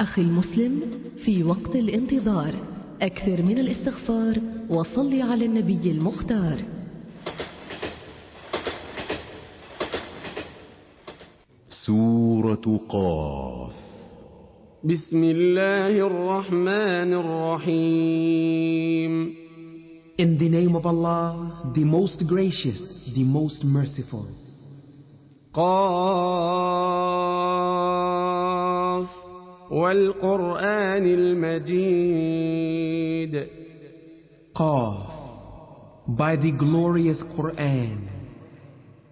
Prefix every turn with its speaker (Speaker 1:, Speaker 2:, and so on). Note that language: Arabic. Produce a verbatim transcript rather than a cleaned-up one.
Speaker 1: أخي المسلم، في وقت الانتظار أكثر من الاستغفار وصل على النبي المختار.
Speaker 2: سورة قاف.
Speaker 3: بسم الله الرحمن الرحيم.
Speaker 4: In the name of Allah, the most gracious, the most merciful.
Speaker 3: قاف والقرآن المجيد.
Speaker 4: Qaf, by the glorious Quran.